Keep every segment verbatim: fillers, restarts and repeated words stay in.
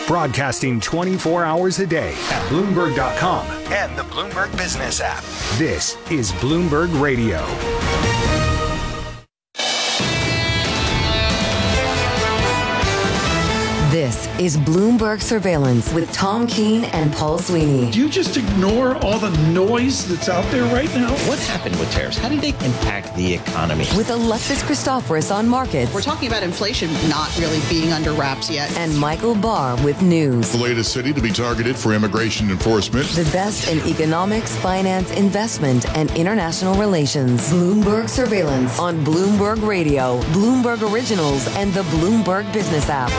Broadcasting twenty-four hours a day at Bloomberg dot com and the Bloomberg Business app. This is Bloomberg Radio. This is Bloomberg Surveillance with Tom Keene and Paul Sweeney. Do you just ignore all the noise that's out there right now? What happened with tariffs? How did they impact the economy? With Alexis Christoforous on markets. We're talking about inflation not really being under wraps yet. And Michael Barr with news. The latest city to be targeted for immigration enforcement. The best in economics, finance, investment, and international relations. Bloomberg Surveillance on Bloomberg Radio, Bloomberg Originals, and the Bloomberg Business app.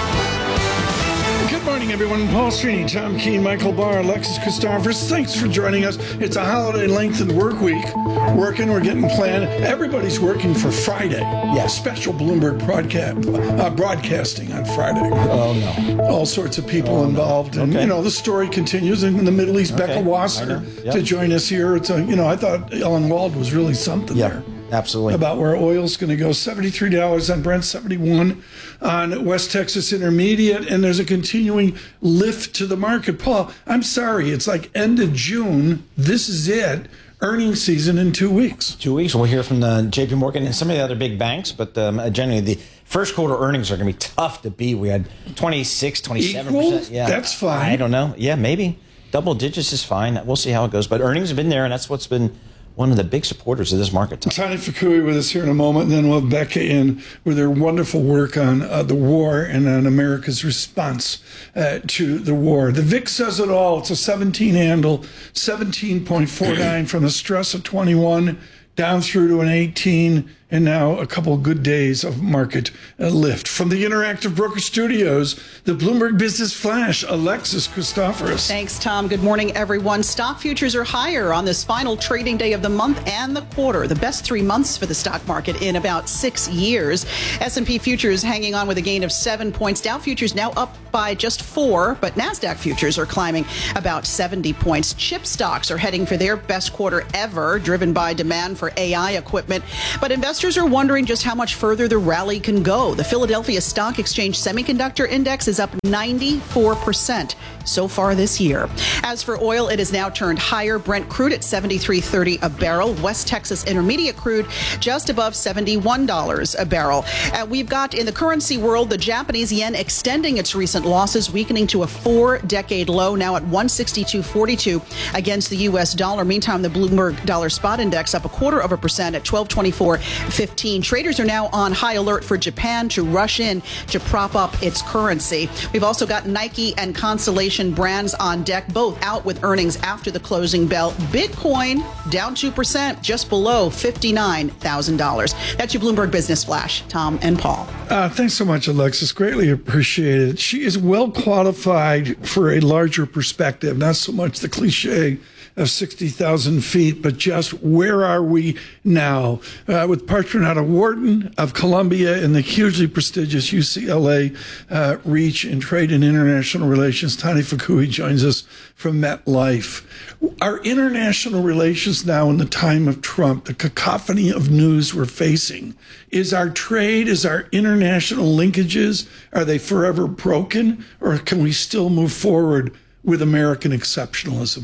Good morning, everyone. Paul Sweeney, Tom Keene, Michael Barr, Alexis Christoforous. Thanks for joining us. It's a holiday-lengthened work week. Working, we're getting planned. Everybody's working for Friday. Yeah. Special Bloomberg broadcast, uh, broadcasting on Friday. Oh, no. All sorts of people oh, involved. No. And, okay. you know, the story continues in the Middle East. Okay. Becca Wasser yep. to join us here. It's a, you know, I thought Ellen Wald was really something yep. there. Absolutely. About where oil's going to go. seventy-three dollars on Brent, seventy-one on West Texas Intermediate, and there's a continuing lift to the market. Paul, I'm sorry, it's like end of June. This is it. Earnings season in two weeks. Two weeks. We'll hear from the J P Morgan and some of the other big banks, but um, generally the first quarter earnings are going to be tough to beat. We had twenty-six, twenty-seven percent. Equal? Yeah. That's fine. I don't know. Yeah, maybe. Double digits is fine. We'll see how it goes. But earnings have been there, and that's what's been one of the big supporters of this market. Tani Fukui with us here in a moment, and then we'll have Becca in with her wonderful work on uh, the war and on America's response uh, to the war. The V I X says it all. It's a seventeen handle, seventeen point four nine from the stress of twenty-one down through to an eighteen, and now a couple of good days of market uh, lift. From the Interactive Broker Studios, the Bloomberg Business Flash, Alexis Christoforous. Thanks, Tom. Good morning, everyone. Stock futures are higher on this final trading day of the month and the quarter. The best three months for the stock market in about six years. S and P futures hanging on with a gain of seven points. Dow futures now up by just four, but NASDAQ futures are climbing about seventy points. Chip stocks are heading for their best quarter ever, driven by demand for A I equipment. But investors Investors are wondering just how much further the rally can go. The Philadelphia Stock Exchange Semiconductor Index is up ninety-four percent so far this year. As for oil, it has now turned higher. Brent crude at seventy-three thirty a barrel. West Texas Intermediate crude just above seventy-one dollars a barrel. Uh, we've got in the currency world the Japanese yen extending its recent losses, weakening to a four-decade low, now at one sixty-two forty-two against the U S dollar. Meantime, the Bloomberg Dollar Spot Index up a quarter of a percent at twelve twenty-four fifteen. Traders are now on high alert for Japan to rush in to prop up its currency. We've also got Nike and Constellation Brands on deck, both out with earnings after the closing bell. Bitcoin down two percent, just below fifty-nine thousand dollars. That's your Bloomberg Business Flash. Tom and Paul. Uh, thanks so much, Alexis. Greatly appreciated. She is well qualified for a larger perspective, not so much the cliche of sixty thousand feet, but just where are we now? Uh, with Patronata Wharton of Columbia and the hugely prestigious U C L A uh, Reach in Trade and International Relations, Tani Fukui joins us from MetLife. Our international relations now in the time of Trump, the cacophony of news we're facing, is our trade, is our international linkages, are they forever broken, or can we still move forward with American exceptionalism?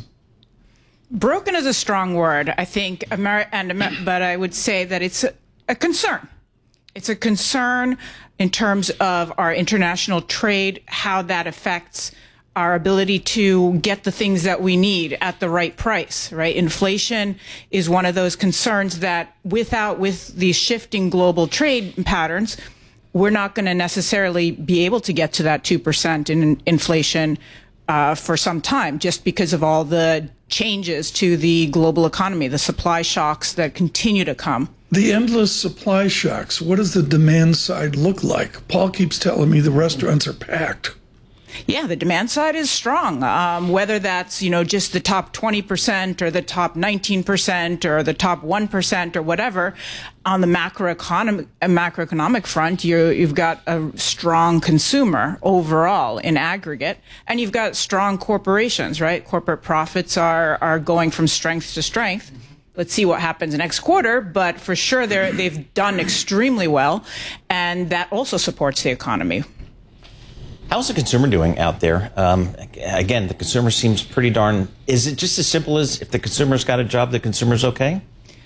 Broken is a strong word, I think, Amer- and Amer- but I would say that it's a, a concern. It's a concern in terms of our international trade, how that affects our ability to get the things that we need at the right price, right? Inflation is one of those concerns that without, with these shifting global trade patterns, we're not going to necessarily be able to get to that two percent in inflation uh, for some time, just because of all the changes to the global economy, the supply shocks that continue to come. The endless supply shocks. What does the demand side look like? Paul keeps telling me the restaurants are packed. Yeah, the demand side is strong. Um, whether that's, you know, just the top twenty percent or the top nineteen percent or the top one percent or whatever, on the macroeconomic macroeconomic front, you, you've got a strong consumer overall in aggregate, and you've got strong corporations, right? Corporate profits are are going from strength to strength. Let's see what happens next quarter, but for sure they're, they've done extremely well, and that also supports the economy. How's the consumer doing out there? Um, again, the consumer seems pretty darn... Is it just as simple as if the consumer's got a job, the consumer's okay?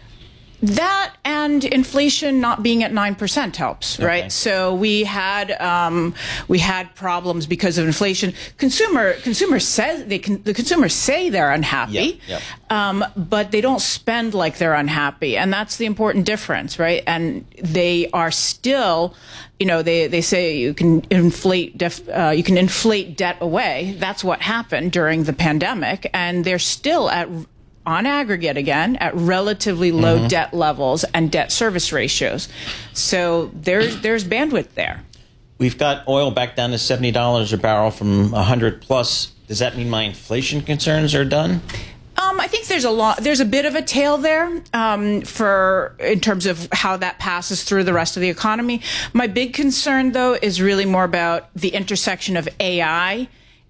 That and inflation not being at nine percent helps, Okay. right? So we had um, we had problems because of inflation. Consumer consumers says they can, the consumers say they're unhappy, Yep, yep. Um, but they don't spend like they're unhappy, and that's the important difference, right? And they are still, you know, they they say you can inflate def, uh, you can inflate debt away. That's what happened during the pandemic, and they're still at, on aggregate again, at relatively low Mm-hmm. debt levels and debt service ratios. So there's there's bandwidth there. We've got oil back down to seventy dollars a barrel from one hundred plus. Does that mean my inflation concerns are done? Um, I think there's a lot. There's a bit of a tail there um, for in terms of how that passes through the rest of the economy. My big concern, though, is really more about the intersection of A I,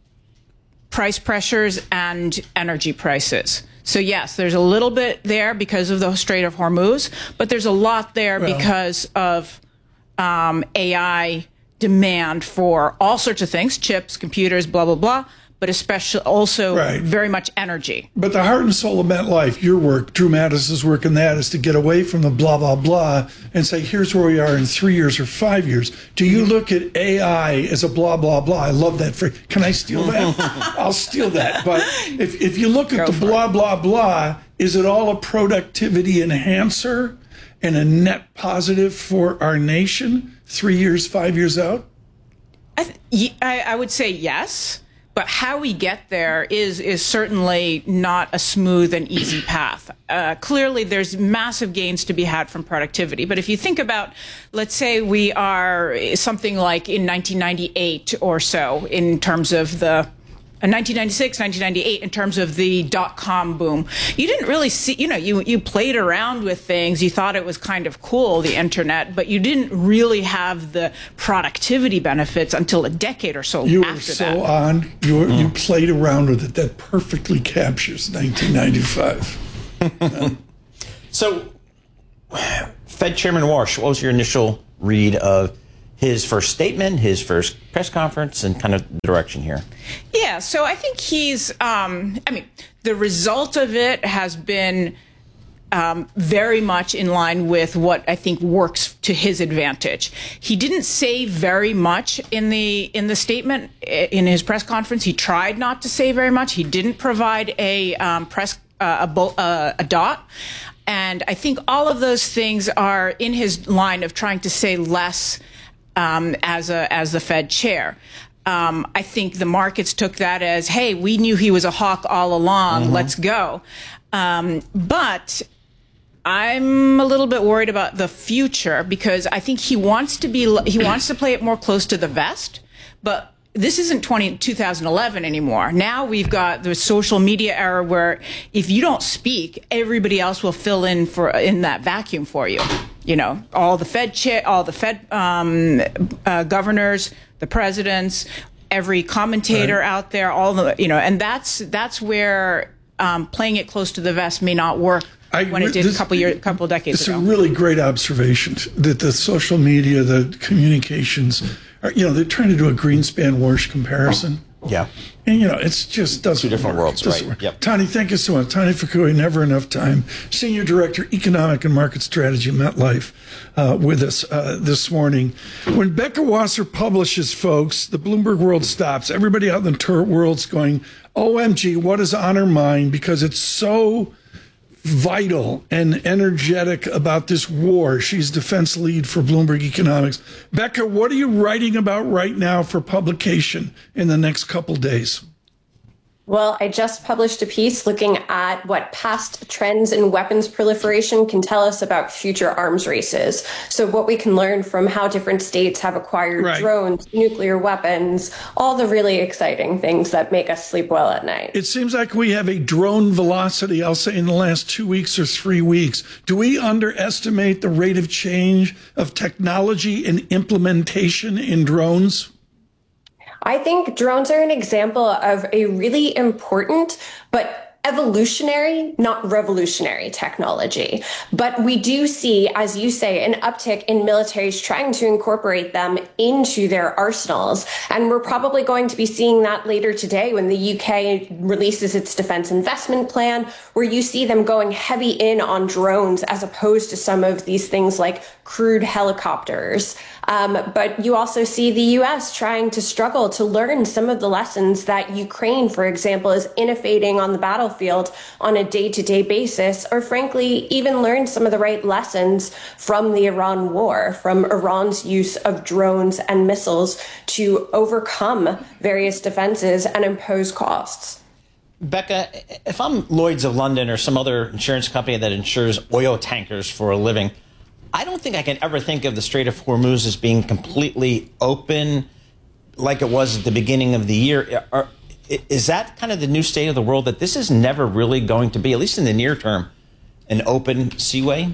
price pressures, and energy prices. So yes, there's a little bit there because of the Strait of Hormuz, but there's a lot there Well, because of um, A I demand for all sorts of things, chips, computers, blah, blah, blah, but especially also Right. very much energy. But the heart and soul of MetLife, your work, Drew Mattis's work in that, is to get away from the blah, blah, blah and say, here's where we are in three years or five years. Do you look at A I as a blah, blah, blah? I love that phrase. Can I steal that? I'll steal that. But if, if you look at Go the for blah, blah, blah, is it all a productivity enhancer and a net positive for our nation three years, five years out? I, th- y- I, I would say yes, but how we get there is is certainly not a smooth and easy path. Uh, clearly, there's massive gains to be had from productivity. But if you think about, let's say we are something like in nineteen ninety-eight or so in terms of the uh, nineteen ninety-six, nineteen ninety-eight, in terms of the dot-com boom. You didn't really see, you know, you, you played around with things. You thought it was kind of cool, the internet, but you didn't really have the productivity benefits until a decade or so You were after so that. on. You, were, you played around with it. That perfectly captures nineteen ninety-five. So, Fed Chairman Warsh, what was your initial read of his first statement, his first press conference, and kind of the direction here? Yeah, so I think he's, um, I mean, the result of it has been um, very much in line with what I think works to his advantage. He didn't say very much in the in the statement in his press conference. He tried not to say very much. He didn't provide a um, press uh, a, bo- uh, a dot. And I think all of those things are in his line of trying to say less um, as a as the Fed chair. Um, I think the markets took that as, hey, we knew he was a hawk all along. Mm-hmm. Let's go. Um, but I'm a little bit worried about the future because I think he wants to be he wants to play it more close to the vest. But this isn't twenty, twenty eleven anymore. Now we've got the social media era where if you don't speak, everybody else will fill in for in that vacuum for you. You know, all the Fed cha- all the Fed um, uh, governors, the presidents, every commentator Right. out there, all the you know, and that's that's where um, playing it close to the vest may not work I when it re- did this- a couple years, couple decades It's ago. a really great observation that the social media, the communications, are, you know, they're trying to do a Greenspan Warsh comparison. Yeah. And, you know, it's just doesn't Two different work. worlds, It doesn't right. work. Yep. Tani, thank you so much. Tani Fukui, Never Enough Time, Senior Director, Economic and Market Strategy, MetLife, uh, with us uh, this morning. When Becca Wasser publishes, folks, the Bloomberg world stops. Everybody out in the tour world's going, O M G, what is on her mind? Because it's so vital and energetic about this war. She's defense lead for Bloomberg Economics. Becca, what are you writing about right now for publication in the next couple days? Well, I just published a piece looking at what past trends in weapons proliferation can tell us about future arms races. So what we can learn from how different states have acquired Right. drones, nuclear weapons, all the really exciting things that make us sleep well at night. It seems like we have a drone velocity, I'll say, in the last two weeks or three weeks. Do we underestimate the rate of change of technology and implementation in drones? I think drones are an example of a really important but evolutionary, not revolutionary technology. But we do see, as you say, an uptick in militaries trying to incorporate them into their arsenals. And we're probably going to be seeing that later today when the U K releases its defense investment plan, where you see them going heavy in on drones as opposed to some of these things like crude helicopters. Um, but you also see the U S trying to struggle to learn some of the lessons that Ukraine, for example, is innovating on the battlefield on a day-to-day basis, or frankly, even learn some of the right lessons from the Iran war, from Iran's use of drones and missiles to overcome various defenses and impose costs. Becca, if I'm Lloyd's of London or some other insurance company that insures oil tankers for a living, I don't think I can ever think of the Strait of Hormuz as being completely open like it was at the beginning of the year. Are, is that kind of the new state of the world, that this is never really going to be, at least in the near term, an open seaway?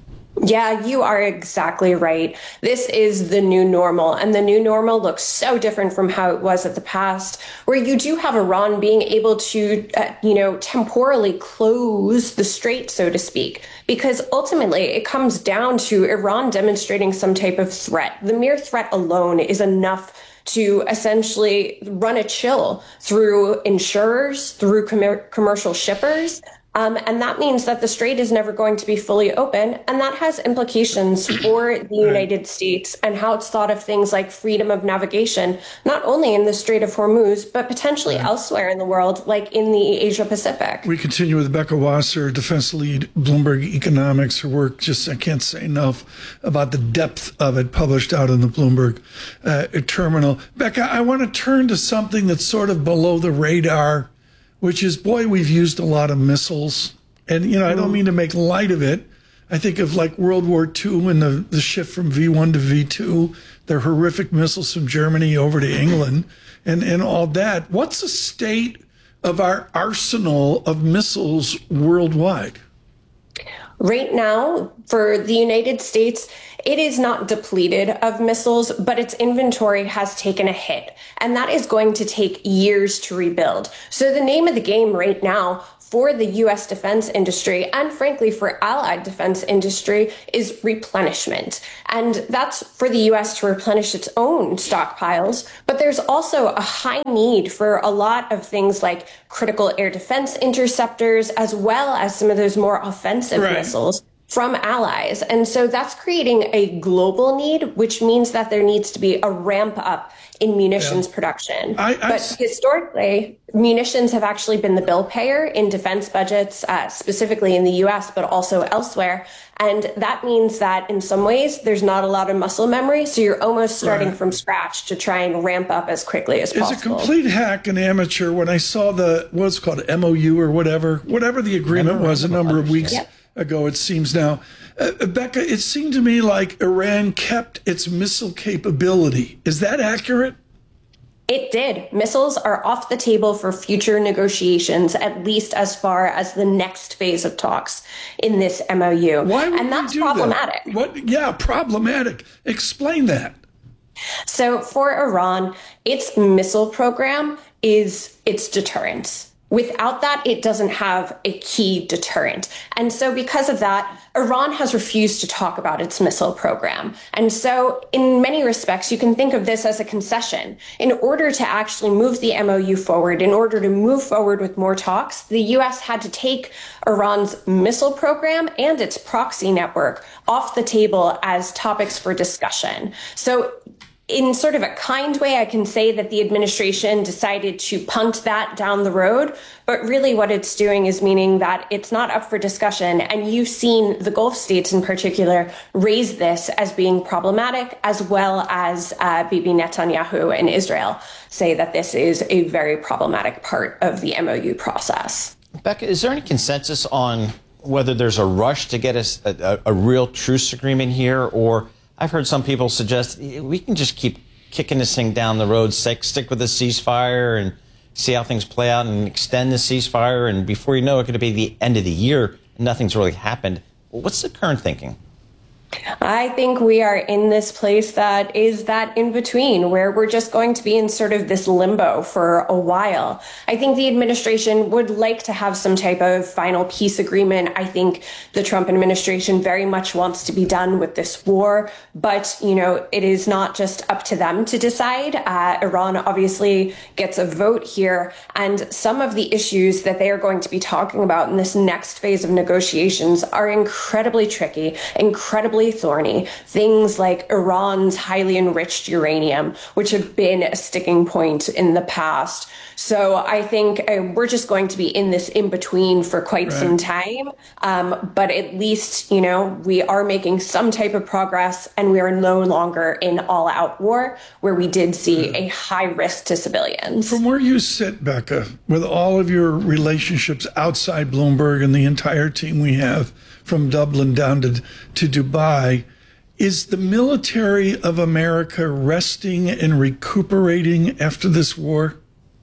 Yeah, you are exactly right. This is the new normal, and the new normal looks so different from how it was at the past, where you do have Iran being able to, uh, you know, temporally close the strait, so to speak, because ultimately it comes down to Iran demonstrating some type of threat. The mere threat alone is enough to essentially run a chill through insurers, through com- commercial shippers. Um, and that means that the strait is never going to be fully open. And that has implications for the United States and how it's thought of things like freedom of navigation, not only in the Strait of Hormuz, but potentially right. elsewhere in the world, like in the Asia Pacific. We continue with Becca Wasser, defense lead, Bloomberg Economics. Her work, just I can't say enough about the depth of it, published out in the Bloomberg uh, terminal. Becca, I want to turn to something that's sort of below the radar, which is, boy, we've used a lot of missiles. And, you know, I don't mean to make light of it. I think of like World War Two and the, the shift from V one to V two, the horrific missiles from Germany over to England and, and all that. What's the state of our arsenal of missiles worldwide? Right now, for the United States, it is not depleted of missiles, but its inventory has taken a hit, and that is going to take years to rebuild. So the name of the game right now for the U S defense industry, and frankly for allied defense industry, is replenishment. And that's for the U S to replenish its own stockpiles. But there's also a high need for a lot of things like critical air defense interceptors, as well as some of those more offensive right. missiles from allies. And so that's creating a global need, which means that there needs to be a ramp up in munitions yeah. production. I, I, but historically, munitions have actually been the bill payer in defense budgets, uh, specifically in the U S, but also elsewhere. And that means that in some ways, there's not a lot of muscle memory. So you're almost starting right. from scratch to try and ramp up as quickly as possible. It's a complete hack and amateur. When I saw the, what's it called, M O U or whatever, whatever the agreement was a number of weeks yep. ago, it seems now. Uh, Becca, it seemed to me like Iran kept its missile capability. Is that accurate? It did. Missiles are off the table for future negotiations, at least as far as the next phase of talks in this M O U. Why would and that's do problematic. That? What? Yeah, problematic. Explain that. So for Iran, its missile program is its deterrence. Without that, it doesn't have a key deterrent. And so because of that, Iran has refused to talk about its missile program. And so in many respects, you can think of this as a concession. In order to actually move the M O U forward, in order to move forward with more talks, the U S had to take Iran's missile program and its proxy network off the table as topics for discussion. So in sort of a kind way, I can say that the administration decided to punt that down the road. But really what it's doing is meaning that it's not up for discussion. And you've seen the Gulf states in particular raise this as being problematic, as well as uh, Bibi Netanyahu in Israel say that this is a very problematic part of the M O U process. Becca, is there any consensus on whether there's a rush to get a, a, a real truce agreement here, or I've heard some people suggest we can just keep kicking this thing down the road, stick, stick with the ceasefire and see how things play out and extend the ceasefire. And before you know it, it's going to be the end of the year and nothing's really happened. What's the current thinking? I think we are in this place that is that in between where we're just going to be in sort of this limbo for a while. I think the administration would like to have some type of final peace agreement. I think the Trump administration very much wants to be done with this war, but, you know, it is not just up to them to decide. Uh, Iran obviously gets a vote here, and some of the issues that they are going to be talking about in this next phase of negotiations are incredibly tricky, incredibly thorny. Things like Iran's highly enriched uranium, which have been a sticking point in the past. So I think uh, we're just going to be in this in between for quite right. some time. Um, but at least, you know, we are making some type of progress, and we are no longer in all out war where we did see yeah. a high risk to civilians. From where you sit, Becca, with all of your relationships outside Bloomberg and the entire team we have from Dublin down to, to Dubai, is the military of America resting and recuperating after this war?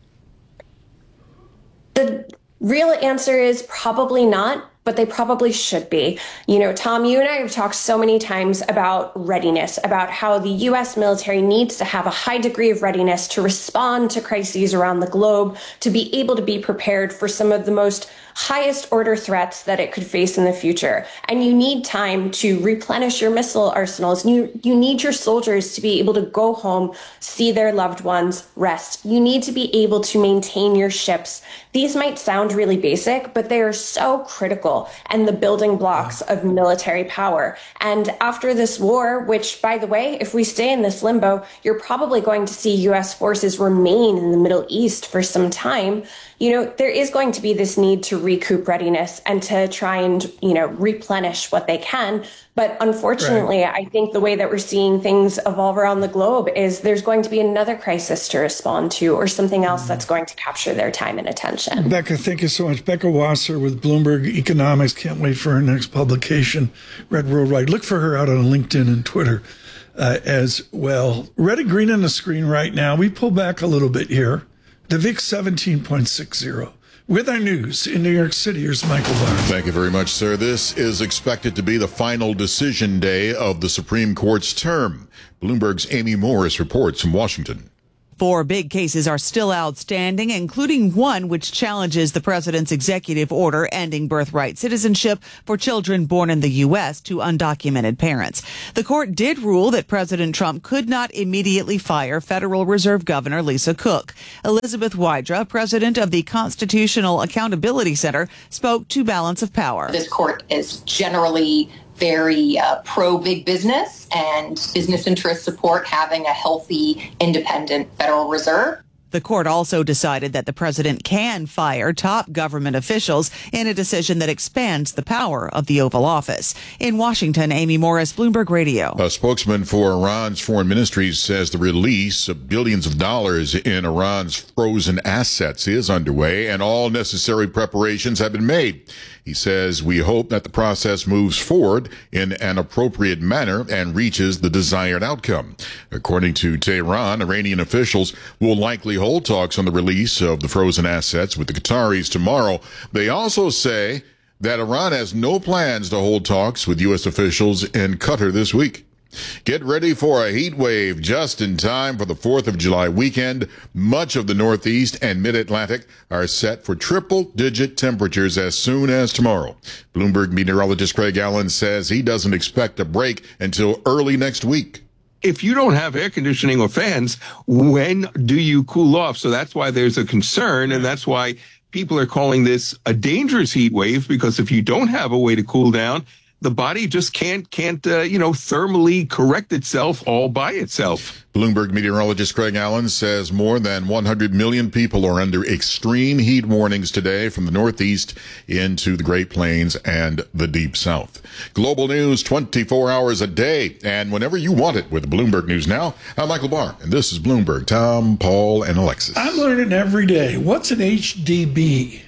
The real answer is probably not, but they probably should be. You know, Tom, you and I have talked so many times about readiness, about how the U S military needs to have a high degree of readiness to respond to crises around the globe, to be able to be prepared for some of the most highest order threats that it could face in the future. And you need time to replenish your missile arsenals. You, you need your soldiers to be able to go home, see their loved ones, rest. You need to be able to maintain your ships. These might sound really basic, but they are so critical and the building blocks of military power. And after this war, which, by the way, if we stay in this limbo, you're probably going to see U S forces remain in the Middle East for some time. You know, there is going to be this need to recoup readiness and to try and, you know, replenish what they can. But unfortunately, right. I think the way that we're seeing things evolve around the globe is there's going to be another crisis to respond to, or something else that's going to capture their time and attention. Becca, thank you so much. Becca Wasser with Bloomberg Economics. Can't wait for her next publication, Red World Right. Look for her out on LinkedIn and Twitter uh, as well. Red and green on the screen right now. We pull back a little bit here. The V I X seventeen point six zero. With our news in New York City, here's Michael Barr. Thank you very much, sir. This is expected to be the final decision day of the Supreme Court's term. Bloomberg's Amy Morris reports from Washington. Four big cases are still outstanding, including one which challenges the president's executive order ending birthright citizenship for children born in the U S to undocumented parents. The court did rule that President Trump could not immediately fire Federal Reserve Governor Lisa Cook. Elizabeth Wydra, president of the Constitutional Accountability Center, spoke to Balance of Power. This court is generally very uh, pro-big business, and business interests support having a healthy, independent Federal Reserve. The court also decided that the president can fire top government officials in a decision that expands the power of the Oval Office. In Washington, Amy Morris, Bloomberg Radio. A spokesman for Iran's foreign ministry says the release of billions of dollars in Iran's frozen assets is underway and all necessary preparations have been made. He says, we hope that the process moves forward in an appropriate manner and reaches the desired outcome. According to Tehran, Iranian officials will likely hold talks on the release of the frozen assets with the Qataris tomorrow. They also say that Iran has no plans to hold talks with U S officials in Qatar this week. Get ready for a heat wave just in time for the fourth of July weekend. Much of the Northeast and Mid-Atlantic are set for triple-digit temperatures as soon as tomorrow. Bloomberg meteorologist Craig Allen says he doesn't expect a break until early next week. If you don't have air conditioning or fans, when do you cool off? So that's why there's a concern, and that's why people are calling this a dangerous heat wave, because if you don't have a way to cool down, the body just can't, can't uh, you know, thermally correct itself all by itself. Bloomberg meteorologist Craig Allen says more than one hundred million people are under extreme heat warnings today from the Northeast into the Great Plains and the Deep South. Global news twenty-four hours a day and whenever you want it with Bloomberg News Now. I'm Michael Barr, and this is Bloomberg. Tom, Paul, and Alexis. I'm learning every day. What's an H D B?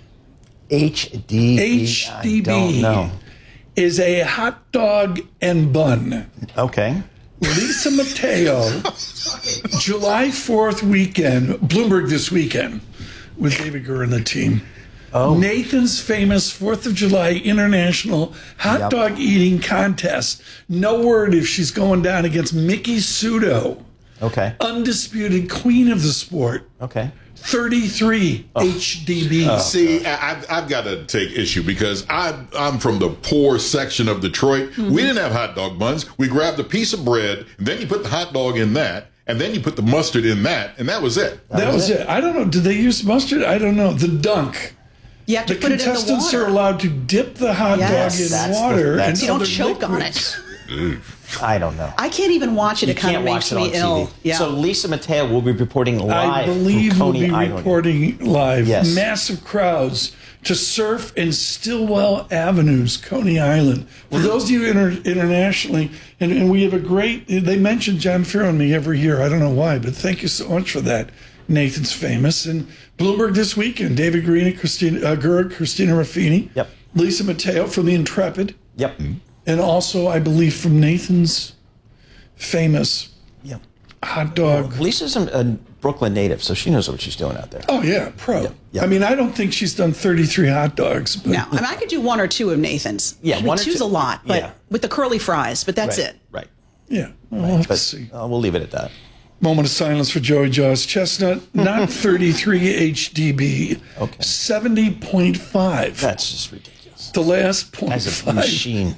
H D B? H D B. I don't know. Is a hot dog and bun. Okay. Lisa Mateo, July fourth weekend, Bloomberg This Weekend, with David Gurr and the team. Oh. Nathan's famous fourth of July International Hot yep. Dog Eating Contest. No word if she's going down against Mickey Sudo. Okay. Undisputed queen of the sport. Okay. thirty-three oh. H D B. Oh, See, I, I've got to take issue because I, I'm from the poor section of Detroit. Mm-hmm. We didn't have hot dog buns. We grabbed a piece of bread, and then you put the hot dog in that, and then you put the mustard in that, and that was it. That, that was, was it. it. I don't know. Did they use mustard? I don't know. The dunk. You have to the put it in the contestants water. are allowed to dip the hot yes. dog in that's water. The, and you don't choke liquids. on it. I don't know. I can't even watch it. You It kind of makes me ill. Yeah. So Lisa Mateo will be reporting live I believe from we'll Coney be Island. reporting live. Yes. Massive crowds to surf in Stillwell Avenues, Coney Island. For those of you inter- internationally, and, and we have a great, they mention John Farrow and me every year. I don't know why, but thank you so much for that. Nathan's famous. And Bloomberg this weekend, David Green and Christina uh, Gerg, Christina Ruffini. Yep. Lisa Mateo from The Intrepid. Yep. And also, I believe, from Nathan's famous yep. hot dog. Well, Lisa's a, a Brooklyn native, so she knows what she's doing out there. Oh, yeah, pro. Yep. Yep. I mean, I don't think she's done thirty-three hot dogs. But. No, I mean, I could do one or two of Nathan's. Yeah, I mean, one or two's two. a lot, but Yeah. with the curly fries, but that's right. it. Right. Yeah, well, right. we'll have but, to see. Uh, we'll leave it at that. Moment of silence for Joey Jaws Chestnut. Not thirty-three H D B. Okay. seventy point five. That's just ridiculous. The last point As a five. machine.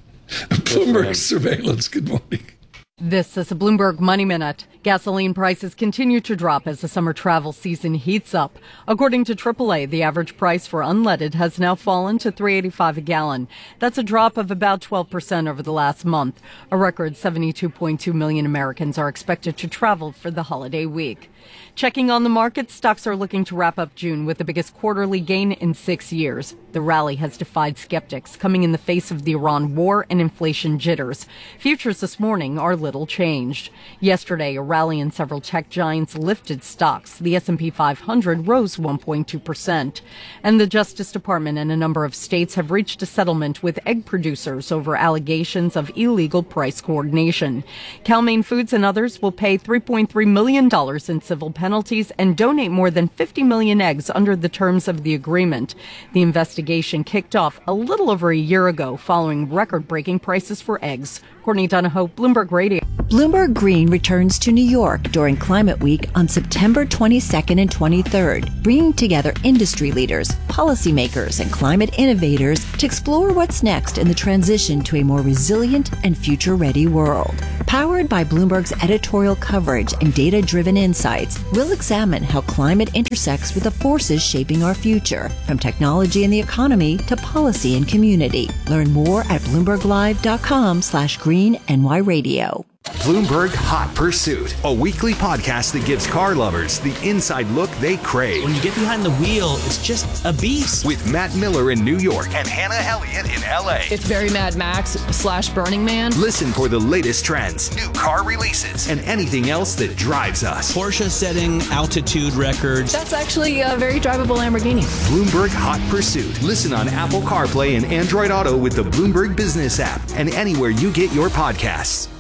Bloomberg surveillance. Good morning. This is a Bloomberg Money Minute. Gasoline prices continue to drop as the summer travel season heats up. According to triple A, the average price for unleaded has now fallen to three dollars and eighty-five cents a gallon. That's a drop of about twelve percent over the last month. A record seventy-two point two million Americans are expected to travel for the holiday week. Checking on the market, stocks are looking to wrap up June with the biggest quarterly gain in six years. The rally has defied skeptics, coming in the face of the Iran war and inflation jitters. Futures this morning are little changed. Yesterday, a rally in several tech giants lifted stocks. The S and P five hundred rose one point two percent. And the Justice Department and a number of states have reached a settlement with egg producers over allegations of illegal price coordination. Cal-Maine Foods and others will pay three point three million dollars in civil penalties and donate more than fifty million eggs under the terms of the agreement. The investigation kicked off a little over a year ago following record-breaking prices for eggs. Courtney Donahoe, Bloomberg Radio. Bloomberg Green returns to New York during Climate Week on September twenty-second and twenty-third, bringing together industry leaders, policymakers, and climate innovators to explore what's next in the transition to a more resilient and future-ready world. Powered by Bloomberg's editorial coverage and data-driven insights, we'll examine how climate intersects with the forces shaping our future, from technology and the economy to policy and community. Learn more at bloomberglive.com slash green NY radio. Bloomberg Hot Pursuit, a weekly podcast that gives car lovers the inside look they crave. When you get behind the wheel, it's just a beast. With Matt Miller in New York and Hannah Elliott in L A. It's very Mad Max slash Burning Man. Listen for the latest trends, new car releases, and anything else that drives us. Porsche setting altitude records. That's actually a very drivable Lamborghini. Bloomberg Hot Pursuit. Listen on Apple CarPlay and Android Auto with the Bloomberg Business app and anywhere you get your podcasts.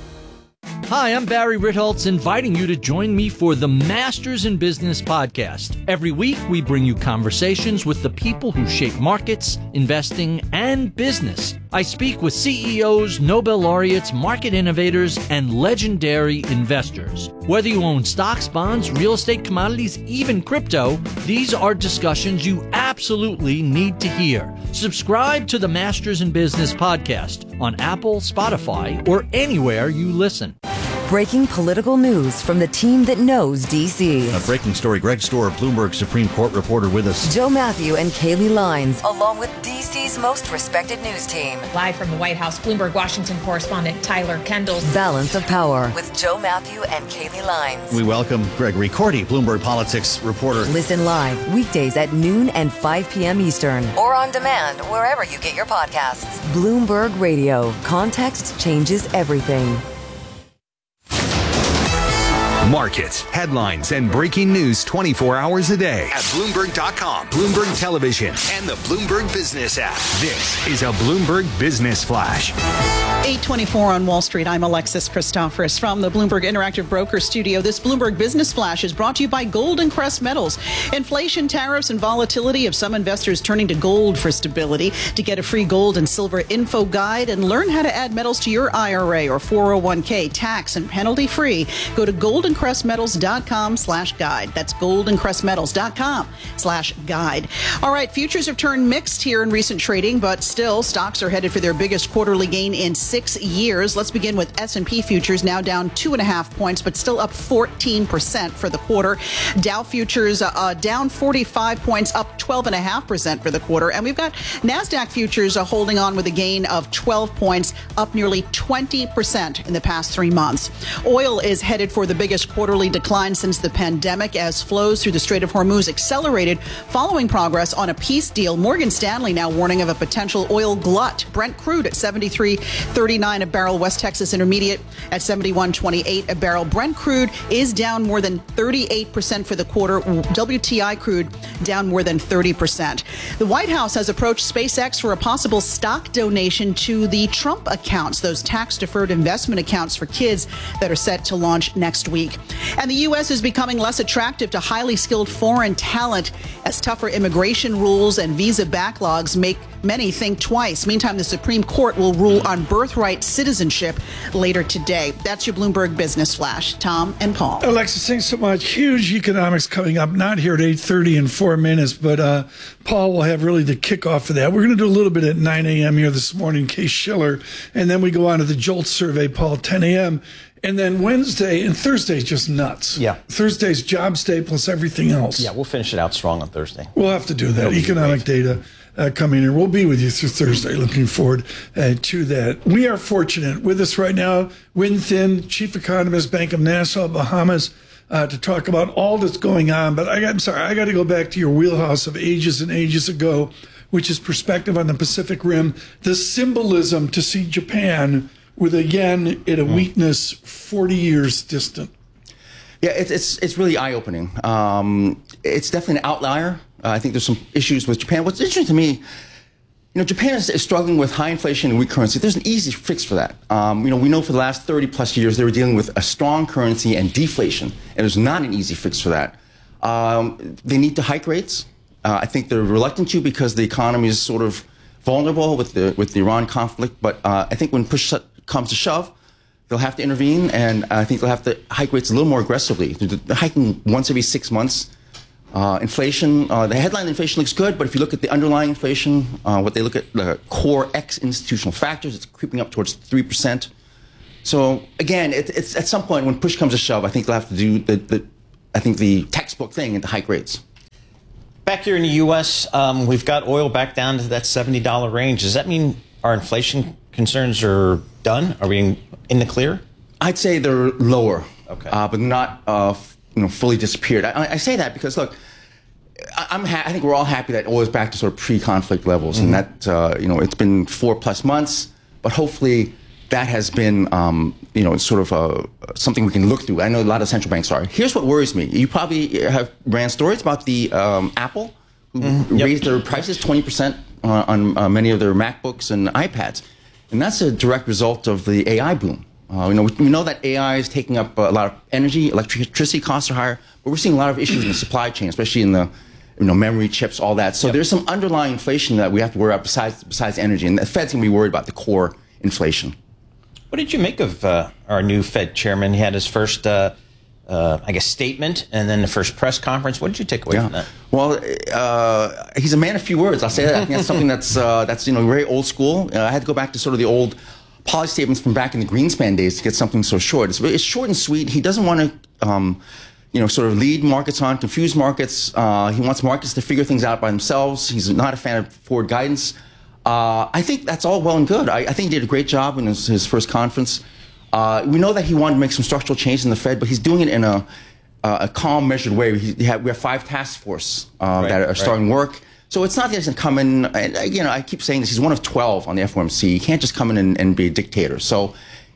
Hi, I'm Barry Ritholtz, inviting you to join me for the Masters in Business podcast. Every week, we bring you conversations with the people who shape markets, investing, and business. I speak with C E Os, Nobel laureates, market innovators, and legendary investors. Whether you own stocks, bonds, real estate, commodities, even crypto, these are discussions you absolutely need to hear. Subscribe to the Masters in Business podcast on Apple, Spotify, or anywhere you listen. Breaking political news from the team that knows D C. A breaking story. Greg Storer, Bloomberg Supreme Court reporter with us. Joe Matthew and Kaylee Lines, along with D C's most respected news team. Live from the White House, Bloomberg Washington correspondent Tyler Kendall. Balance of Power with Joe Matthew and Kaylee Lines. We welcome Gregory Cordy, Bloomberg Politics reporter. Listen live weekdays at noon and five p.m. Eastern, or on demand wherever you get your podcasts. Bloomberg Radio. Context changes everything. Markets, headlines, and breaking news twenty-four hours a day at Bloomberg dot com, Bloomberg Television, and the Bloomberg Business app. This is a Bloomberg Business Flash. eight twenty-four on Wall Street. I'm Alexis Christoforous from the Bloomberg Interactive Broker Studio. This Bloomberg Business Flash is brought to you by Golden Crest Metals. Inflation, tariffs, and volatility have some investors turning to gold for stability. To get a free gold and silver info guide and learn how to add metals to your I R A or four oh one k tax and penalty free, go to golden crest metals dot com slash guide. That's golden crest metals dot com slash guide. All right, futures have turned mixed here in recent trading, but still stocks are headed for their biggest quarterly gain in six years. Let's begin with S and P futures, now down two and a half points, but still up fourteen percent for the quarter. Dow futures uh, down forty-five points, up twelve and a half percent for the quarter. And we've got NASDAQ futures uh, holding on with a gain of twelve points, up nearly twenty percent in the past three months. Oil is headed for the biggest quarterly decline since the pandemic as flows through the Strait of Hormuz accelerated following progress on a peace deal. Morgan Stanley now warning of a potential oil glut. Brent crude at seventy-three thirty-nine a barrel. West Texas Intermediate at seventy-one twenty-eight a barrel. Brent crude is down more than thirty-eight percent for the quarter. W T I crude down more than thirty percent. The White House has approached SpaceX for a possible stock donation to the Trump accounts, those tax-deferred investment accounts for kids that are set to launch next week. And the U S is becoming less attractive to highly skilled foreign talent as tougher immigration rules and visa backlogs make many think twice. Meantime, the Supreme Court will rule on birthright citizenship later today. That's your Bloomberg Business Flash. Tom and Paul. Alexis, thanks so much. Huge economics coming up, not here at eight thirty in four minutes, but uh, Paul will have really the kickoff of that. We're going to do a little bit at nine a.m. here this morning, Case Schiller, and then we go on to the JOLT survey, Paul, ten a.m., and then Wednesday and Thursday is just nuts. Yeah. Thursday's jobs day plus everything else. Yeah, we'll finish it out strong on Thursday. We'll have to do that. Economic data uh, coming in. We'll be with you through Thursday. Looking forward uh, to that. We are fortunate. With us right now, Win Thin, Chief Economist, Bank of Nassau, Bahamas, uh, to talk about all that's going on. But I got, I'm sorry, I got to go back to your wheelhouse of ages and ages ago, which is perspective on the Pacific Rim, the symbolism to see Japan with a yen at a weakness forty years distant. Yeah, it's it's, it's really eye-opening. Um, it's definitely an outlier. Uh, I think there's some issues with Japan. What's interesting to me, you know, Japan is, is struggling with high inflation and weak currency. There's an easy fix for that. Um, you know, we know for the last thirty plus years they were dealing with a strong currency and deflation, and there's not an easy fix for that. Um, they need to hike rates. Uh, I think they're reluctant to because the economy is sort of vulnerable with the with the Iran conflict. But uh, I think when push comes to shove, they'll have to intervene, and I think they'll have to hike rates a little more aggressively. They're hiking once every six months. Uh, inflation, uh, the headline inflation looks good, but if you look at the underlying inflation, uh, what they look at the core X institutional factors, it's creeping up towards three percent. So again, it, it's at some point when push comes to shove, I think they'll have to do the, the I think the textbook thing and the hike rates. Back here in the U S, um, we've got oil back down to that seventy dollar range. Does that mean our inflation concerns are done? Are we in, in the clear? I'd say they're lower, okay, uh, but not uh, you know fully disappeared. I, I say that because look, I, I'm ha- I think we're all happy that oil is back to sort of pre-conflict levels, mm-hmm. and that uh, you know it's been four plus months, but hopefully that has been um, you know sort of uh, something we can look through. I know a lot of central banks are. Here's what worries me: you probably have ran stories about the um, Apple who mm-hmm. yep. raised their prices twenty percent uh, on uh, many of their MacBooks and iPads. And that's a direct result of the A I boom. Uh, you know, we, we know that A I is taking up a lot of energy. Electricity costs are higher, but we're seeing a lot of issues in the supply chain, especially in the, you know, memory chips, all that. So yep. there's some underlying inflation that we have to worry about besides besides energy, and the Fed's going to be worried about the core inflation. What did you make of uh, our new Fed chairman? He had his first, uh, uh, I guess, statement, and then the first press conference. What did you take away yeah. from that? Well, uh, he's a man of few words. I'll say that. I think that's something that's uh, that's you know very old school. Uh, I had to go back to sort of the old policy statements from back in the Greenspan days to get something so short. It's, it's short and sweet. He doesn't want to, um, you know, sort of lead markets on, confuse markets. Uh, he wants markets to figure things out by themselves. He's not a fan of forward guidance. Uh, I think that's all well and good. I, I think he did a great job in his, his first conference. Uh, we know that he wanted to make some structural changes in the Fed, but he's doing it in a Uh, a calm, measured way. He, he have, we have five task force uh, right, that are starting right. work. So it's not that he doesn't come in. And, you know, I keep saying this. He's one of twelve on the F O M C. He can't just come in and, and be a dictator. So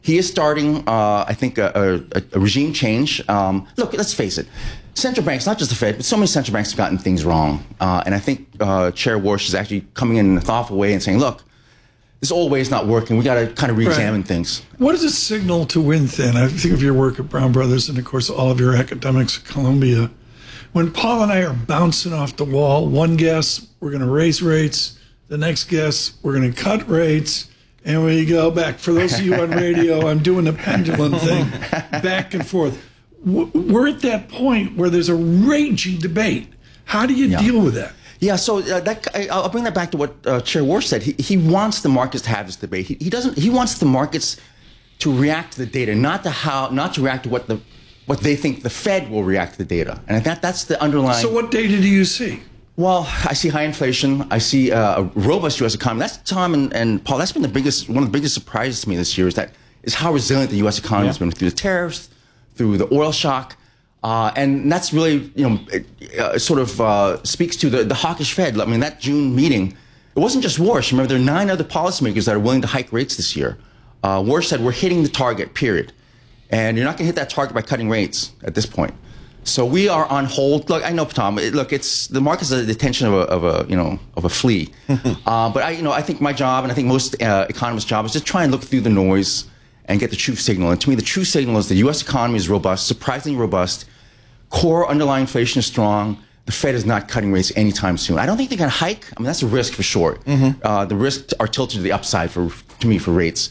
he is starting, uh, I think, a, a, a regime change. Um, look, let's face it. Central banks, not just the Fed, but so many central banks have gotten things wrong. Uh, and I think uh, Chair Warsh is actually coming in in a thoughtful way and saying, look, this old way is not working. We got to kind of re-examine right. things. What does it signal to WinThin? I think of your work at Brown Brothers and, of course, all of your academics at Columbia. When Paul and I are bouncing off the wall, one guess, we're going to raise rates. The next guess, we're going to cut rates. And we go back. For those of you on radio, I'm doing the pendulum thing, back and forth. We're at that point where there's a raging debate. How do you yeah. deal with that? Yeah, so uh, that, I'll bring that back to what uh, Chair Warsh said. He, he wants the markets to have this debate. He, he doesn't. He wants the markets to react to the data, not to how, not to react to what the what they think the Fed will react to the data. And I think that's the underlying. So what data do you see? Well, I see high inflation. I see uh, a robust U S economy. That's Tom and, and Paul. That's been the biggest, one of the biggest surprises to me this year is that is how resilient the U S economy has yeah. been through the tariffs, through the oil shock, uh, and that's really you know it, uh, sort of uh, speaks to the, the hawkish Fed. I mean, that June meeting, it wasn't just Warsh. Remember, there are nine other policymakers that are willing to hike rates this year. Uh, Warsh said we're hitting the target. Period, and you're not going to hit that target by cutting rates at this point. So we are on hold. Look, I know, Tom. It, look, it's the market's at the attention of a, of a, you know, of a flea. uh, but I, you know, I think my job, and I think most uh, economists' job, is just try and look through the noise and get the true signal. And to me, the true signal is the U S economy is robust, surprisingly robust. Core underlying inflation is strong. The Fed is not cutting rates anytime soon. I don't think they're going to hike. I mean, that's a risk for sure. Mm-hmm. Uh, the risks are tilted to the upside for, to me, for rates.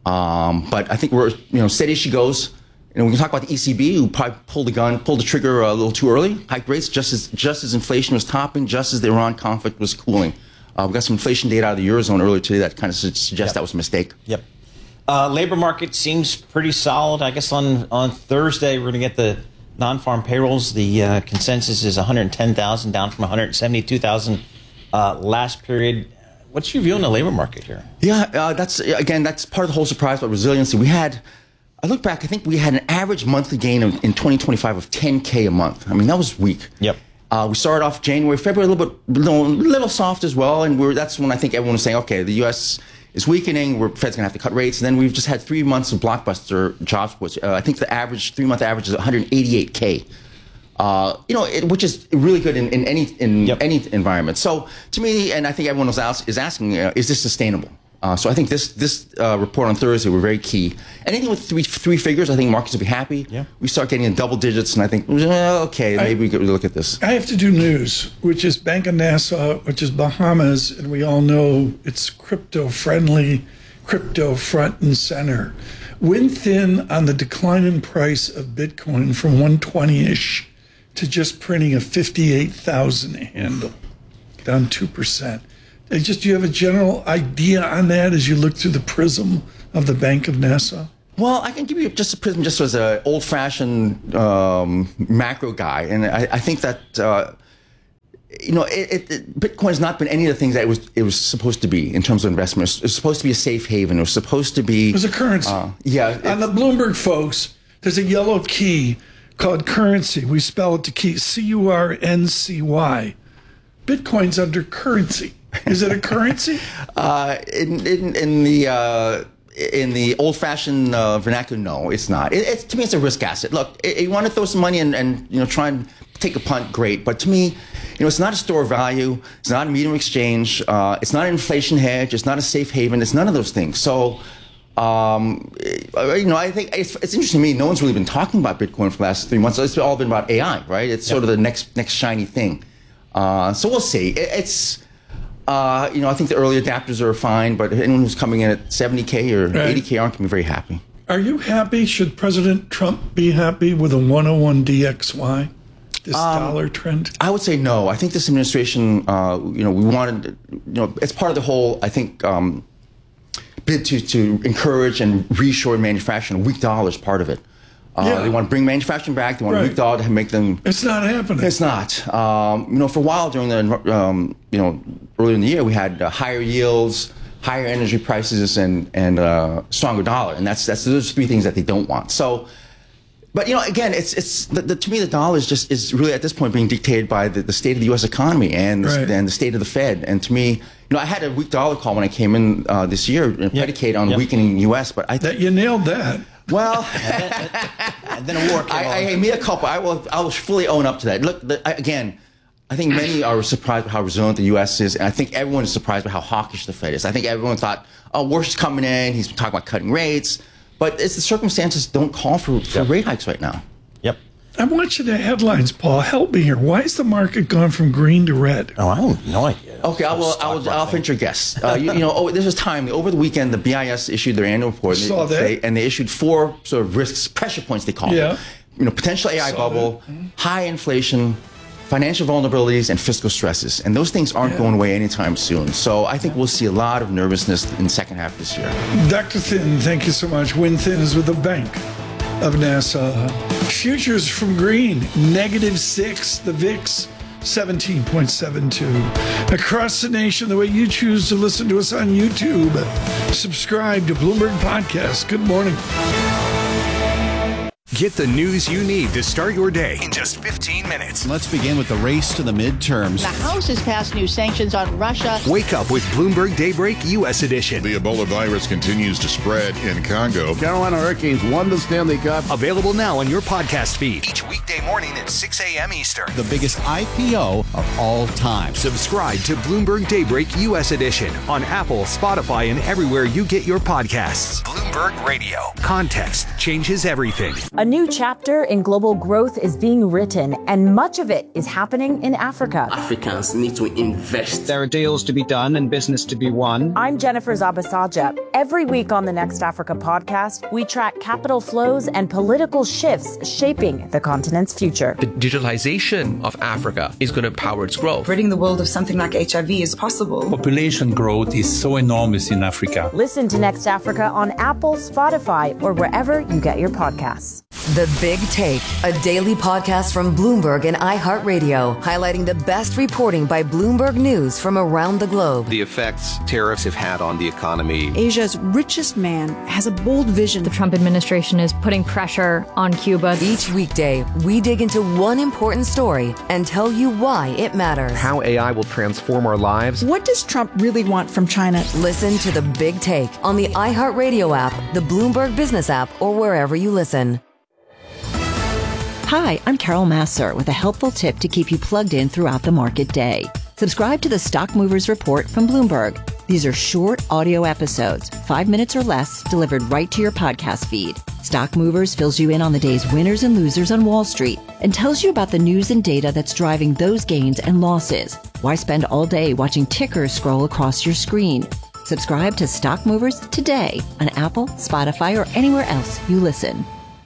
Um, but I think we're, you know, steady as she goes. And we can talk about the E C B, who probably pulled the gun, pulled the trigger a little too early, hiked rates just as just as inflation was topping, just as the Iran conflict was cooling. Uh, we got some inflation data out of the Eurozone earlier today that kind of suggests yep. that was a mistake. Yep. Uh, labor market seems pretty solid. I guess on, on Thursday we're going to get the non-farm payrolls. The uh, consensus is one hundred ten thousand, down from one hundred seventy-two thousand uh, last period. What's your view on the labor market here? Yeah, uh, that's again, that's part of the whole surprise about resiliency. We had. I look back, I think we had an average monthly gain of, in twenty twenty-five of ten K a month. I mean, that was weak. Yep. Uh, we started off January, February a little bit, little, little soft as well, and we're, that's when I think everyone was saying, okay, the U S is weakening, we're, Fed's going to have to cut rates, and then we've just had three months of blockbuster jobs, which uh, I think the average, three-month average is one hundred eighty-eight K. Uh, you know, it, which is really good in, in any in yep. any environment. So to me, and I think everyone was ask, is asking, uh, is this sustainable? Uh, so I think this this uh, report on Thursday were very key. Anything with three three figures, I think markets will be happy. Yeah. We start getting in double digits, and I think, well, okay, maybe I, we could look at this. I have to do news, which is Bank of Nassau, which is Bahamas, and we all know it's crypto-friendly, crypto front and center. WinThin on the decline in price of Bitcoin from one twenty-ish to just printing a fifty-eight thousand handle, down two percent. Just, do you have a general idea on that as you look through the prism of the Bank of Nassau? Well, I can give you just a prism just as an old-fashioned um, macro guy. And I, I think that, uh, you know, it, it, Bitcoin has not been any of the things that it was it was supposed to be in terms of investment. It was supposed to be a safe haven. It was supposed to be... It was a currency. Uh, yeah. On the Bloomberg folks, there's a yellow key called currency. We spell it to key, C U R N C Y. Bitcoin's under currency. Is it a currency? uh, in, in, in the uh, in the old-fashioned uh, vernacular, no, it's not. It, it's, to me, it's a risk asset. Look, it, you want to throw some money and, and you know try and take a punt, great. But to me, you know, it's not a store of value. It's not a medium of exchange. Uh, it's not an inflation hedge. It's not a safe haven. It's none of those things. So, um, you know, I think it's, it's interesting to me. No one's really been talking about Bitcoin for the last three months. It's all been about A I, right? It's yep. sort of the next next shiny thing. Uh, so we'll see. It, it's Uh, you know, I think the early adapters are fine, but anyone who's coming in at seventy K or right. eighty K aren't going to be very happy. Are you happy? Should President Trump be happy with a one oh one D X Y, this um, dollar trend? I would say no. I think this administration, uh, you know, we wanted, you know, it's part of the whole, I think, um, bid to, to encourage and reshore manufacturing. A weak dollar is part of it. Uh, yeah. They want to bring manufacturing back. They want right. a weak dollar to make them. It's not happening. It's not. Um, you know, for a while during the, um, you know, earlier in the year, we had uh, higher yields, higher energy prices, and and uh, stronger dollar, and that's that's those three things that they don't want. So, But, you know, again, it's it's the, the, to me, the dollar is just is really at this point being dictated by the, the state of the U S economy and the, right. and the state of the Fed. And to me, you know, I had a weak dollar call when I came in uh, this year, yep. predicated on yep. weakening U S. But I th- that you nailed that. Well, and then a war came I, I, I made a couple. I will I will fully own up to that. Look, the, I, again, I think many are surprised by how resilient the U S is, and I think everyone is surprised by how hawkish the Fed is. I think everyone thought, oh, Warsh is coming in. He's talking about cutting rates. But it's the circumstances don't call for, for yep. rate hikes right now. Yep. I'm watching the headlines, Paul. Help me here. Why is the market gone from green to red? Oh, I have no idea. Okay, I will. I will. I'll venture a guess. Uh, you, you know, oh, this was time over the weekend. The B I S issued their annual report, and Saw they, that. They, and they issued four sort of risks, pressure points. They call yeah. them. You know, potential A I Saw bubble, that. high inflation, financial vulnerabilities, and fiscal stresses. And those things aren't yeah. going away anytime soon. So I think we'll see a lot of nervousness in the second half of this year. Doctor Thin, thank you so much. Win Thin is with the Bank of Nassau. Futures from green, negative six. The V I X, seventeen point seven two. Across the nation, the way you choose to listen to us on YouTube. Subscribe to Bloomberg Podcast. Good morning. Get the news you need to start your day in just fifteen minutes. Let's begin with the race to the midterms. The House has passed new sanctions on Russia. Wake up with Bloomberg Daybreak U S edition. The Ebola virus continues to spread in Congo. Carolina Hurricanes won the Stanley Cup. Available now on your podcast feed each weekday morning at six a.m. Eastern. The biggest I P O of all time. Subscribe to Bloomberg Daybreak U S edition on Apple, Spotify, and everywhere you get your podcasts. Bloomberg Radio. Context changes everything. A new chapter in global growth is being written, and much of it is happening in Africa. Africans need to invest. There are deals to be done and business to be won. I'm Jennifer Zabasaja. Every week on the Next Africa podcast, we track capital flows and political shifts shaping the continent's future. The digitalization of Africa is going to power its growth. Ridding the world of something like H I V is possible. Population growth is so enormous in Africa. Listen to Next Africa on Apple, Spotify, or wherever you get your podcasts. The Big Take, a daily podcast from Bloomberg and iHeartRadio, highlighting the best reporting by Bloomberg News from around the globe. The effects tariffs have had on the economy. Asia's richest man has a bold vision. The Trump administration is putting pressure on Cuba. Each weekday, we dig into one important story and tell you why it matters. How A I will transform our lives. What does Trump really want from China? Listen to The Big Take on the iHeartRadio app, the Bloomberg Business app, or wherever you listen. Hi, I'm Carol Massar with a helpful tip to keep you plugged in throughout the market day. Subscribe to the Stock Movers Report from Bloomberg. These are short audio episodes, five minutes or less, delivered right to your podcast feed. Stock Movers fills you in on the day's winners and losers on Wall Street and tells you about the news and data that's driving those gains and losses. Why spend all day watching tickers scroll across your screen? Subscribe to Stock Movers today on Apple, Spotify, or anywhere else you listen.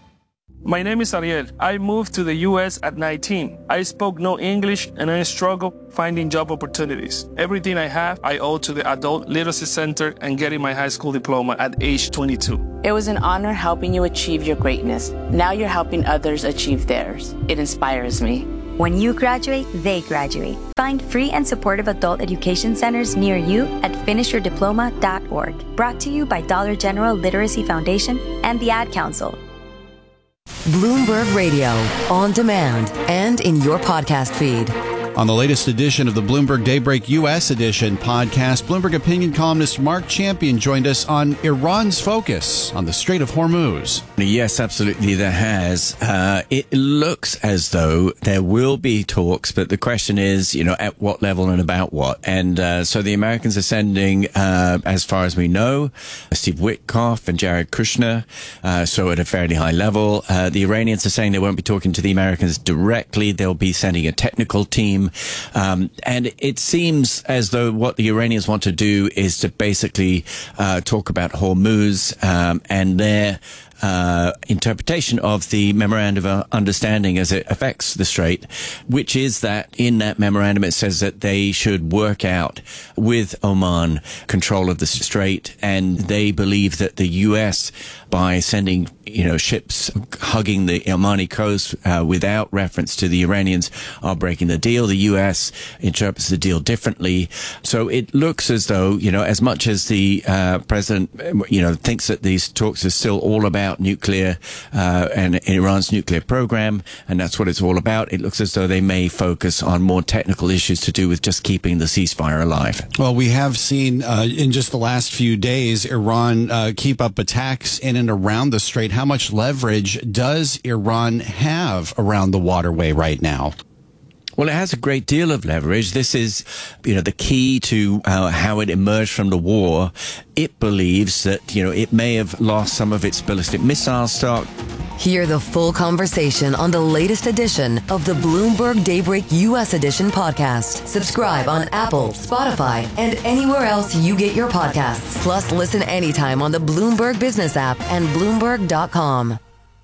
My name is Ariel. I moved to the U S at nineteen. I spoke no English and I struggled finding job opportunities. Everything I have, I owe to the Adult Literacy Center and getting my high school diploma at age twenty-two. It was an honor helping you achieve your greatness. Now you're helping others achieve theirs. It inspires me. When you graduate, they graduate. Find free and supportive adult education centers near you at finish your diploma dot org. Brought to you by Dollar General Literacy Foundation and the Ad Council. Bloomberg Radio, on demand and in your podcast feed. On the latest edition of the Bloomberg Daybreak U S edition podcast, Bloomberg opinion columnist Mark Champion joined us on Iran's focus on the Strait of Hormuz. Yes, absolutely, there has. Uh, it looks as though there will be talks, but the question is, you know, at what level and about what? And uh, so the Americans are sending, uh, as far as we know, Steve Witkoff and Jared Kushner, uh, so at a fairly high level. Uh, the Iranians are saying they won't be talking to the Americans directly. They'll be sending a technical team. Um, and it seems as though what the Iranians want to do is to basically uh, talk about Hormuz um, and their Uh, interpretation of the memorandum of understanding as it affects the strait, which is that in that memorandum it says that they should work out with Oman control of the strait, and they believe that the U S, by sending, you know, ships hugging the Omani coast uh, without reference to the Iranians, are breaking the deal. The U S interprets the deal differently. So it looks as though, you know, as much as the uh, president, you know, thinks that these talks are still all about about nuclear uh, and Iran's nuclear program, and that's what it's all about. It looks as though they may focus on more technical issues to do with just keeping the ceasefire alive. Well, we have seen uh, in just the last few days Iran uh, keep up attacks in and around the strait. How much leverage does Iran have around the waterway right now? Well, it has a great deal of leverage. This is, you know, the key to uh, how it emerged from the war. It believes that, you know, it may have lost some of its ballistic missile stock. Hear the full conversation on the latest edition of the Bloomberg Daybreak U S Edition podcast. Subscribe on Apple, Spotify, and anywhere else you get your podcasts. Plus, listen anytime on the Bloomberg Business app and Bloomberg dot com.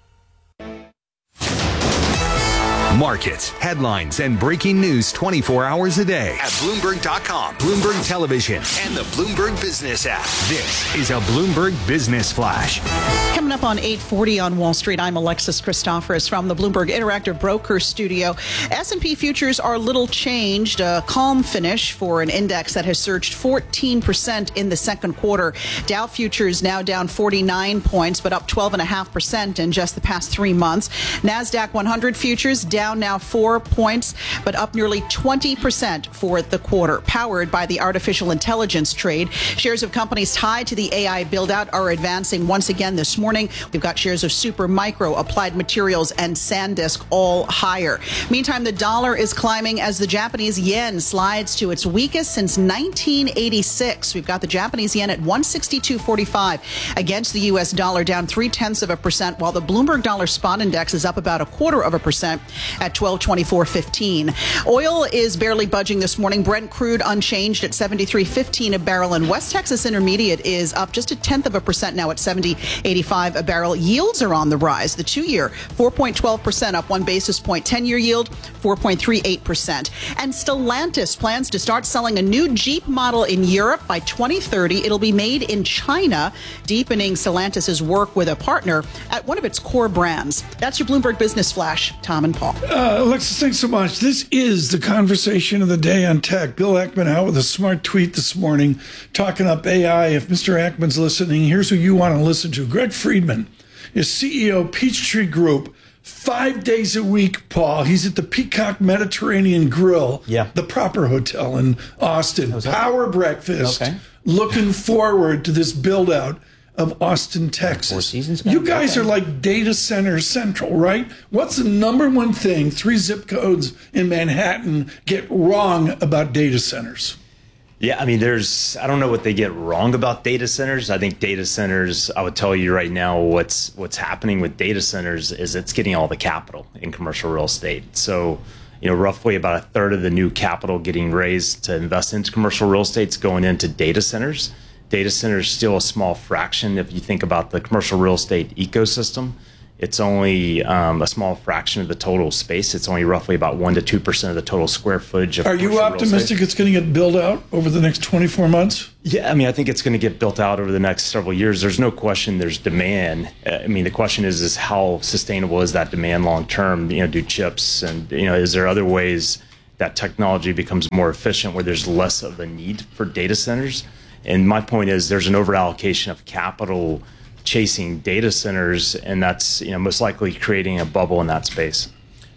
Markets, headlines, and breaking news twenty-four hours a day at Bloomberg dot com, Bloomberg Television, and the Bloomberg Business app. This is a Bloomberg Business Flash. Coming up on eight forty on Wall Street, I'm Alexis Christoforous from the Bloomberg Interactive Broker Studio. S and P futures are little changed, a calm finish for an index that has surged fourteen percent in the second quarter. Dow futures now down forty-nine points, but up twelve point five percent in just the past three months. NASDAQ one hundred futures down now four points, but up nearly twenty percent for the quarter, powered by the artificial intelligence trade. Shares of companies tied to the A I build-out are advancing once again this morning. We've got shares of Supermicro, Applied Materials, and SanDisk all higher. Meantime, the dollar is climbing as the Japanese yen slides to its weakest since nineteen eighty-six. We've got the Japanese yen at one sixty-two forty-five against the U S dollar, down three-tenths of a percent, while the Bloomberg Dollar Spot Index is up about a quarter of a percent at twelve twenty-four fifteen. Oil is barely budging this morning. Brent crude unchanged at seventy-three fifteen a barrel, and West Texas Intermediate is up just a tenth of a percent now at seventy eighty-five a barrel. Yields are on the rise. The two-year four point one two percent, up one basis point. ten-year yield four point three eight percent. And Stellantis plans to start selling a new Jeep model in Europe by twenty thirty. It'll be made in China, deepening Stellantis' work with a partner at one of its core brands. That's your Bloomberg Business Flash. Tom and Paul. Uh, Alexis, thanks so much. This is the conversation of the day on tech. Bill Ackman out with a smart tweet this morning talking up A I. If Mister Ackman's listening, here's who you want to listen to. Greg Friedman is C E O Peachtree Group. Five days a week, Paul. He's at the Peacock Mediterranean Grill, yeah, the proper hotel in Austin. Power breakfast. Okay. Looking forward to this build out of Austin, Texas. You guys okay. are like data center central, right? What's the number one thing three zip codes in Manhattan get wrong about data centers? Yeah, I mean, there's, I don't know what they get wrong about data centers. I think data centers, I would tell you right now, what's what's happening with data centers is it's getting all the capital in commercial real estate. So, you know, roughly about a third of the new capital getting raised to invest into commercial real estate is going into data centers. Data centers still a small fraction. If you think about the commercial real estate ecosystem, it's only um, a small fraction of the total space. It's only roughly about one to two percent of the total square footage of Are you optimistic it's going to get built out over the next twenty-four months? Yeah, I mean, I think it's going to get built out over the next several years. There's no question there's demand. I mean, the question is, is how sustainable is that demand long term? You know, do chips and, you know, is there other ways that technology becomes more efficient where there's less of a need for data centers? And my point is there's an overallocation of capital chasing data centers, and that's, you know, most likely creating a bubble in that space.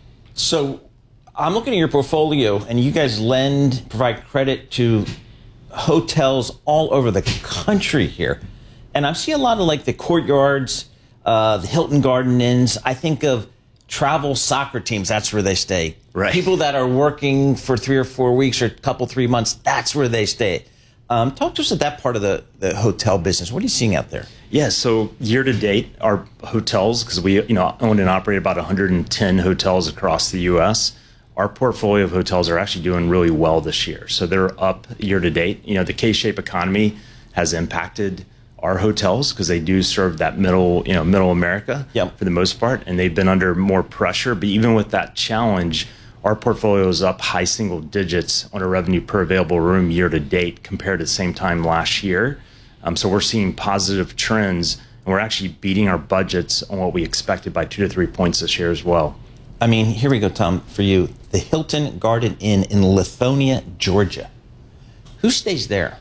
So I'm looking at your portfolio, and you guys lend, provide credit to hotels all over the country here. And I see a lot of like the Courtyards, uh, the Hilton Garden Inns. I think of travel soccer teams. That's where they stay. Right. People that are working for three or four weeks or a couple, three months, that's where they stay. Um, talk to us about that part of the, the hotel business. What are you seeing out there? Yeah, so year to date, our hotels, because we you know own and operate about one hundred ten hotels across the U S, our portfolio of hotels are actually doing really well this year. So they're up year to date. You know, the K-shaped economy has impacted our hotels because they do serve that middle, you know, middle America yep. for the most part, and they've been under more pressure. But even with that challenge, our portfolio is up high single digits on a revenue per available room year to date compared to the same time last year. Um, so we're seeing positive trends, and we're actually beating our budgets on what we expected by two to three points this year as well. I mean, here we go, Tom, for you. The Hilton Garden Inn in Lithonia, Georgia. Who stays there?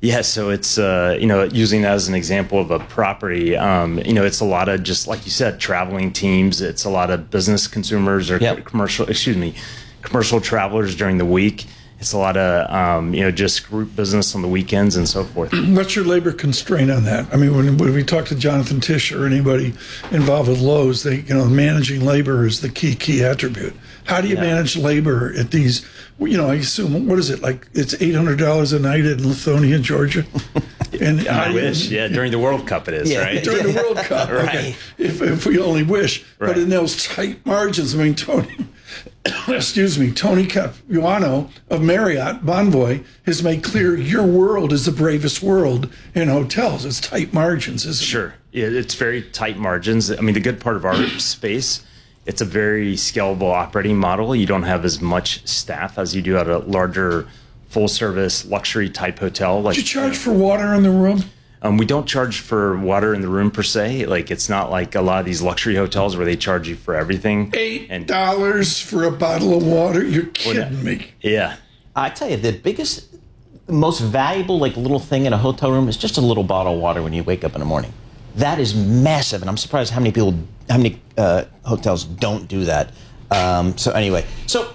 Yeah, so it's, uh, you know, using that as an example of a property, um, you know, it's a lot of, just like you said, traveling teams. It's a lot of business consumers or yep. commercial, excuse me, commercial travelers during the week. It's a lot of, um, you know, just group business on the weekends and so forth. What's your labor constraint on that? I mean, when, when we talk to Jonathan Tisch or anybody involved with Lowe's, they, you know, managing labor is the key, key attribute. How do you yeah. manage labor at these, you know, I assume, what is it, like it's eight hundred dollars a night in Lithonia, Georgia? And I wish, yeah, during the World Cup it is, yeah, right? During the World Cup, right. Okay. If, if we only wish. Right. But in those tight margins, I mean, Tony, excuse me, Tony Capuano of Marriott Bonvoy has made clear your world is the bravest world in hotels. It's tight margins, isn't sure. it? Sure, yeah, it's very tight margins. I mean, the good part of our space, it's a very scalable operating model. You don't have as much staff as you do at a larger full-service luxury type hotel. Like, do you charge for water in the room? Um, we don't charge for water in the room per se. Like, it's not like a lot of these luxury hotels where they charge you for everything. Eight dollars for a bottle of water? You're kidding well, me. Yeah. I tell you, the biggest, most valuable, like little thing in a hotel room is just a little bottle of water when you wake up in the morning. That is massive, and I'm surprised how many people, how many uh, hotels don't do that. Um, so anyway, so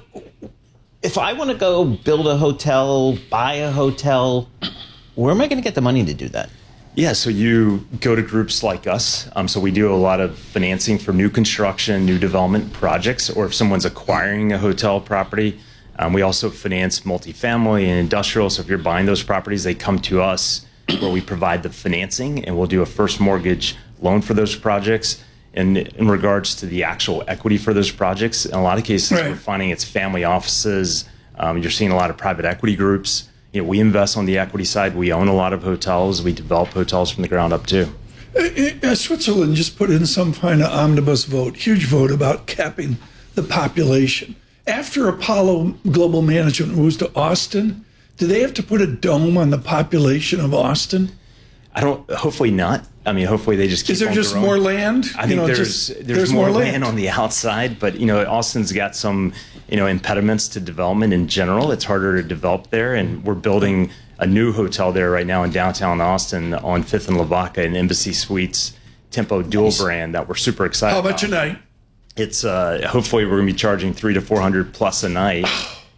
if I want to go build a hotel, buy a hotel, where am I going to get the money to do that? Yeah, so you go to groups like us. Um, so we do a lot of financing for new construction, new development projects, or if someone's acquiring a hotel property. Um, we also finance multifamily and industrial. So if you're buying those properties, they come to us where we provide the financing, and we'll do a first mortgage loan for those projects. And in regards to the actual equity for those projects, in a lot of cases, right. we're finding it's family offices. Um, you're seeing a lot of private equity groups. You know, we invest on the equity side. We own a lot of hotels. We develop hotels from the ground up too. Uh, Switzerland just put in some kind of omnibus vote, huge vote about capping the population. After Apollo Global Management moves to Austin, do they have to put a dome on the population of Austin? I don't. Hopefully not. I mean, hopefully they just keep Is there on just growing. more land? I think you know, there's, just, there's there's more, more land. land on the outside, but you know, Austin's got some you know impediments to development in general. It's harder to develop there, and we're building a new hotel there right now in downtown Austin on Fifth and Lavaca, an Embassy Suites Tempo dual nice. brand that we're super excited about. How much about. a night? It's uh, hopefully we're going to be charging three to four hundred plus a night.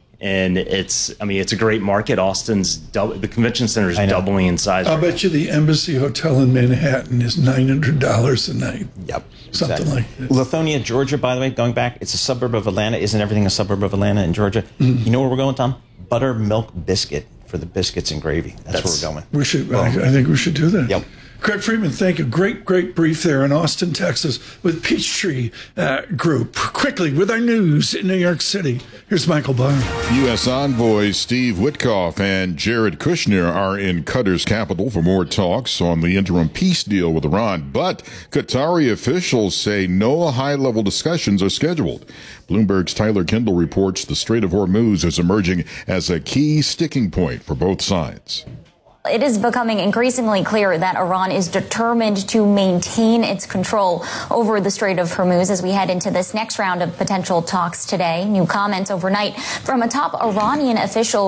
And it's, I mean, it's a great market. Austin's, dub- the convention center is doubling in size. I'll right bet now. you the Embassy Hotel in Manhattan is nine hundred dollars a night. Yep. Something exactly. like that. Lithonia, Georgia, by the way, going back, it's a suburb of Atlanta. Isn't everything a suburb of Atlanta in Georgia? Mm. You know where we're going, Tom? Buttermilk biscuit for the biscuits and gravy. That's, That's where we're going. We should, well, I, I think we should do that. Yep. Greg Friedman, thank you. Great, great brief there in Austin, Texas with Peachtree uh, Group. Quickly, with our news in New York City, here's Michael Barr. U S envoys Steve Witkoff and Jared Kushner are in Qatar's capital for more talks on the interim peace deal with Iran. But Qatari officials say no high-level discussions are scheduled. Bloomberg's Tyler Kendall reports the Strait of Hormuz is emerging as a key sticking point for both sides. It is becoming increasingly clear that Iran is determined to maintain its control over the Strait of Hormuz as we head into this next round of potential talks today. New comments overnight from a top Iranian official